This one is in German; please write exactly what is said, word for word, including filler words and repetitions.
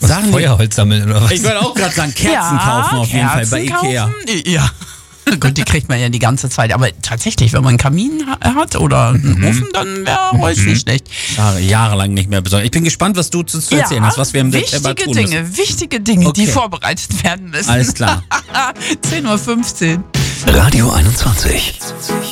Sagen die- Feuerholz sammeln oder was? Ich würde auch gerade sagen, Kerzen Ja, kaufen auf jeden Fall bei Kerzen Ikea. kaufen? Ja. Gut, die kriegt man ja die ganze Zeit. Aber tatsächlich, wenn man einen Kamin ha- hat oder einen Mhm. Ofen, dann wäre Holz nicht schlecht. Jahre, jahrelang nicht mehr besorgt. Ich bin gespannt, was du zu, zu erzählen hast, was wir im Dezember wichtige tun Dinge, müssen. wichtige Dinge, Okay. die vorbereitet werden müssen. Alles klar. zehn Uhr fünfzehn. Radio einundzwanzig.